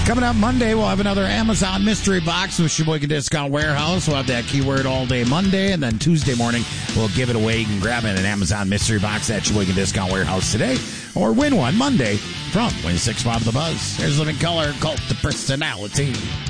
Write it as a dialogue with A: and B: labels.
A: Coming up Monday, we'll have another Amazon mystery box with Sheboygan Discount Warehouse. We'll have that keyword all day Monday, and then Tuesday morning, we'll give it away. You can grab it in an Amazon mystery box at Sheboygan Discount Warehouse today, or win one Monday from 26 Bob the Buzz. Here's Living Color, Cult to Personality.